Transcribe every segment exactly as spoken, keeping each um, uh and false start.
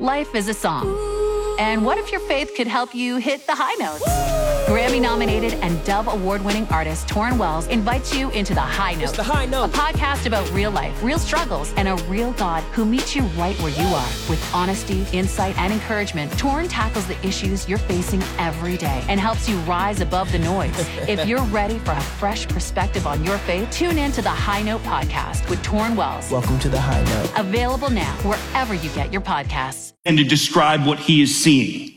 Life is a song. And what if your faith could help you hit the high notes? Grammy-nominated and Dove Award-winning artist Torrin Wells invites you into The High Note. It's The High Note. A podcast about real life, real struggles, and a real God who meets you right where you are. With honesty, insight, and encouragement, Torrin tackles the issues you're facing every day and helps you rise above the noise. If you're ready for a fresh perspective on your faith, tune in to The High Note podcast with Torrin Wells. Welcome to The High Note. Available now wherever you get your podcasts. And to describe what he is seeing.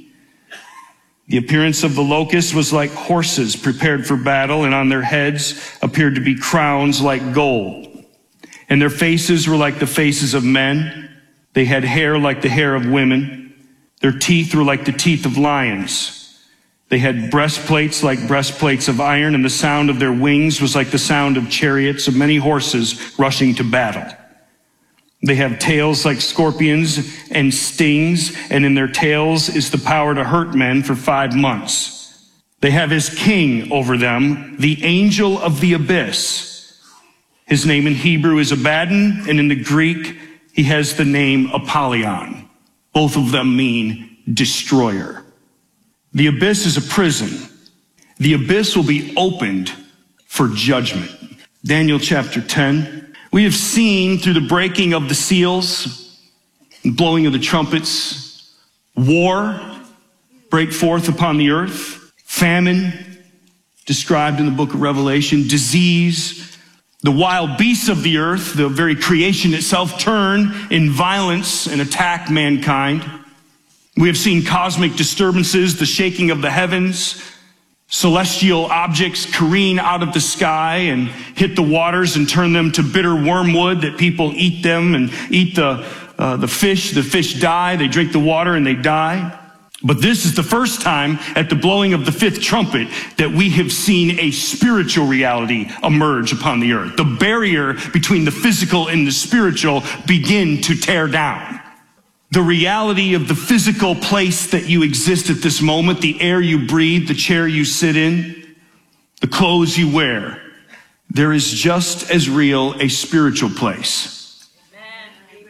The appearance of the locusts was like horses prepared for battle, and on their heads appeared to be crowns like gold. And their faces were like the faces of men. They had hair like the hair of women. Their teeth were like the teeth of lions. They had breastplates like breastplates of iron, and the sound of their wings was like the sound of chariots of many horses rushing to battle. They have tails like scorpions and stings, and in their tails is the power to hurt men for five months. They have his king over them, the angel of the abyss. His name in Hebrew is Abaddon, and in the Greek, he has the name Apollyon. Both of them mean destroyer. The abyss is a prison. The abyss will be opened for judgment. Daniel chapter ten. We have seen through the breaking of the seals, the blowing of the trumpets, war break forth upon the earth, famine described in the book of Revelation, disease, the wild beasts of the earth, the very creation itself, turn in violence and attack mankind. We have seen cosmic disturbances, the shaking of the heavens, celestial objects careen out of the sky and hit the waters and turn them to bitter wormwood that people eat them and eat the, uh, the fish. The fish die, they drink the water and they die. But this is the first time at the blowing of the fifth trumpet that we have seen a spiritual reality emerge upon the earth. The barrier between the physical and the spiritual begin to tear down. The reality of the physical place that you exist at this moment, the air you breathe, the chair you sit in, the clothes you wear, there is just as real a spiritual place. Amen.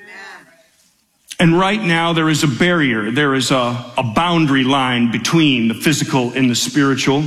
And right now there is a barrier, there is a, a boundary line between the physical and the spiritual,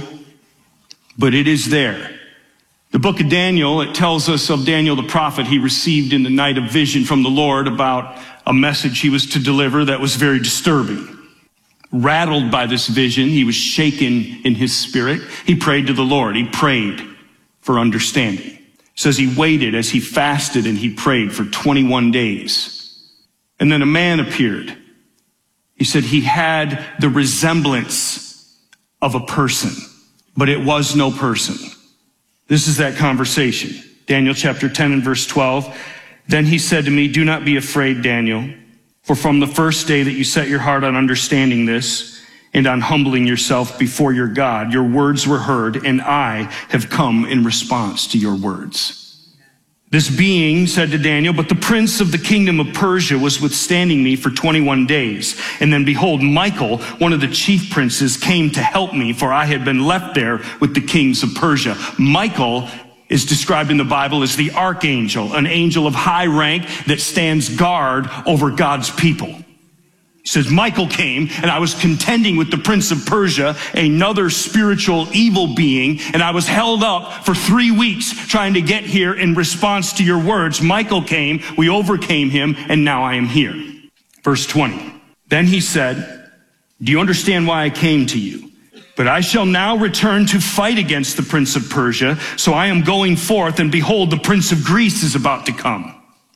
but it is there. The book of Daniel, it tells us of Daniel the prophet. He received in the night a vision from the Lord about a message he was to deliver that was very disturbing. Rattled by this vision, he was shaken in his spirit. He prayed to the Lord. He prayed for understanding. It says he waited as he fasted and he prayed for twenty-one days. And then a man appeared. He said he had the resemblance of a person, but it was no person. This is that conversation. Daniel chapter ten and verse twelve. Then he said to me, "Do not be afraid, Daniel, for from the first day that you set your heart on understanding this and on humbling yourself before your God, your words were heard, and I have come in response to your words." This being said to Daniel, "But the prince of the kingdom of Persia was withstanding me for twenty-one days. And then behold, Michael, one of the chief princes, came to help me, for I had been left there with the kings of Persia." Michael is described in the Bible as the archangel, an angel of high rank that stands guard over God's people. He says, Michael came, and I was contending with the prince of Persia, another spiritual evil being, and I was held up for three weeks trying to get here in response to your words. Michael came, we overcame him, and now I am here. Verse twenty. Then he said, "Do you understand why I came to you? But I shall now return to fight against the prince of Persia. So I am going forth, and behold, the prince of Greece is about to come.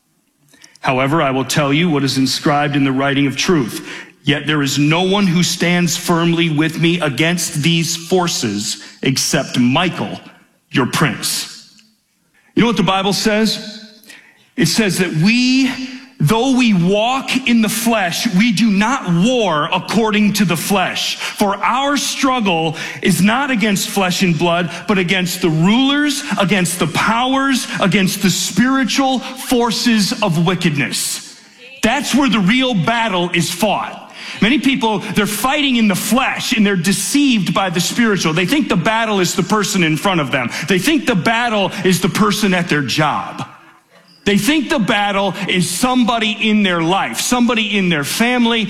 However, I will tell you what is inscribed in the writing of truth. Yet there is no one who stands firmly with me against these forces except Michael, your prince." You know what the Bible says? It says that we, though we walk in the flesh, we do not war according to the flesh. For our struggle is not against flesh and blood, but against the rulers, against the powers, against the spiritual forces of wickedness. That's where the real battle is fought. Many people, they're fighting in the flesh and they're deceived by the spiritual. They think the battle is the person in front of them. They think the battle is the person at their job. They think the battle is somebody in their life, somebody in their family,